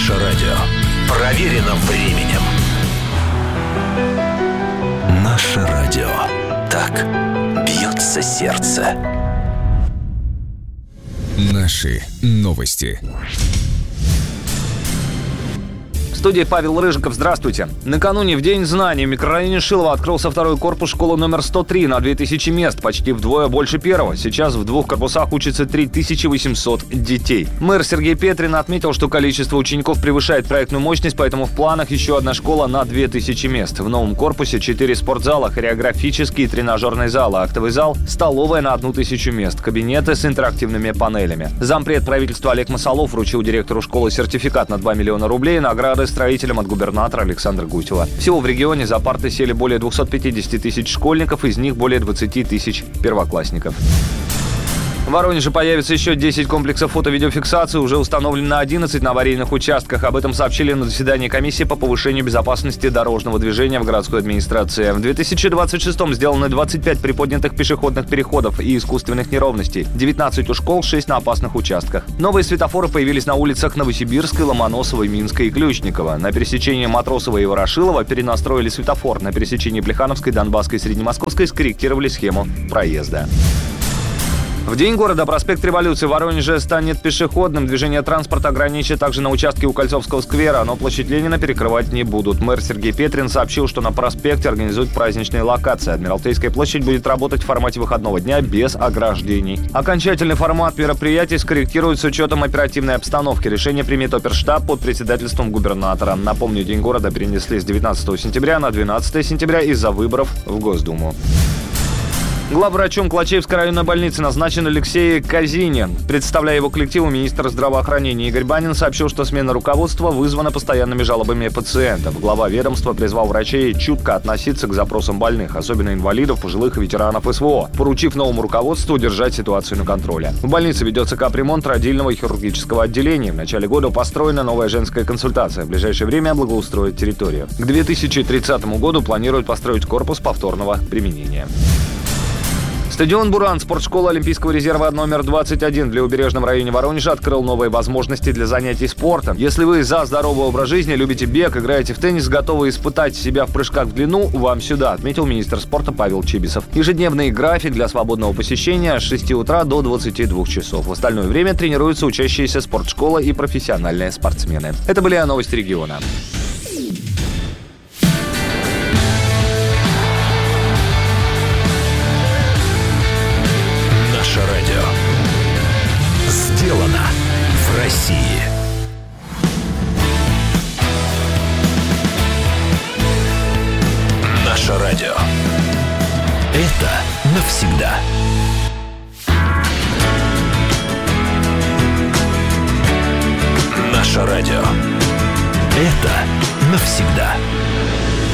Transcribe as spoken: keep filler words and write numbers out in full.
Наше радио. Проверено временем. Наше радио. Так бьется сердце. Наши новости. В студии Павел Рыжиков. Здравствуйте. Накануне в День знаний в микрорайоне Шилово открылся второй корпус школы номер сто три на две тысячи мест, почти вдвое больше первого. Сейчас в двух корпусах учатся три тысячи восемьсот детей. Мэр Сергей Петрин отметил, что количество учеников превышает проектную мощность, поэтому в планах еще одна школа на две тысячи мест. В новом корпусе четыре спортзала, хореографический и тренажерный зал, актовый зал, столовая на одну тысячу мест, кабинеты с интерактивными панелями. Зампред правительства Олег Масолов вручил директору школы сертификат на два миллиона рублей, награды строителям от губернатора Александра Гусева. Всего в регионе за парты сели более двести пятьдесят тысяч школьников, из них более двадцать тысяч первоклассников. В Воронеже появится еще десять комплексов фото-видеофиксации, уже установлено одиннадцать на аварийных участках. Об этом сообщили на заседании комиссии по повышению безопасности дорожного движения в городской администрации. В две тысячи двадцать шестом сделаны двадцать пять приподнятых пешеходных переходов и искусственных неровностей, девятнадцать у школ, шесть на опасных участках. Новые светофоры появились на улицах Новосибирской, Ломоносова, Минска и Ключникова. На пересечении Матросова и Ворошилова перенастроили светофор. На пересечении Плехановской, Донбасской и Среднемосковской скорректировали схему проезда. В день города проспект Революции в Воронеже станет пешеходным. Движение транспорта ограничат также на участке у Кольцовского сквера, но площадь Ленина перекрывать не будут. Мэр Сергей Петрин сообщил, что на проспекте организуют праздничные локации. Адмиралтейская площадь будет работать в формате выходного дня без ограждений. Окончательный формат мероприятий скорректируют с учетом оперативной обстановки. Решение примет оперштаб под председательством губернатора. Напомню, День города перенесли с девятнадцатого сентября на двенадцатое сентября из-за выборов в Госдуму. Главврачом Клачевской районной больницы назначен Алексей Казинин. Представляя его коллективу, министр здравоохранения Игорь Банин сообщил, что смена руководства вызвана постоянными жалобами пациентов. Глава ведомства призвал врачей чутко относиться к запросам больных, особенно инвалидов, пожилых и ветеранов СВО, поручив новому руководству держать ситуацию на контроле. В больнице ведется капремонт родильного и хирургического отделений. В начале года построена новая женская консультация. В ближайшее время благоустроят территорию. К две тысячи тридцатому году планируют построить корпус повторного применения. Стадион «Буран» спортшкола Олимпийского резерва номер двадцать один в Левобережном районе Воронежа открыл новые возможности для занятий спортом. Если вы за здоровый образ жизни, любите бег, играете в теннис, готовы испытать себя в прыжках в длину, вам сюда, отметил министр спорта Павел Чибисов. Ежедневный график для свободного посещения с шести утра до двадцати двух часов. В остальное время тренируются учащиеся спортшколы и профессиональные спортсмены. Это были новости региона. Сделано в России. Наше радио. Это навсегда. Наше радио. Это навсегда.